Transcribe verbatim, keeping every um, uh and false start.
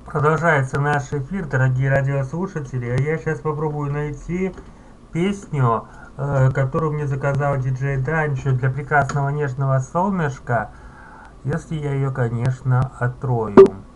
Продолжается наш эфир, дорогие радиослушатели. А я сейчас попробую найти песню, э, которую мне заказал диджей Данчо для прекрасного нежного солнышка, если я ее, конечно, отрою.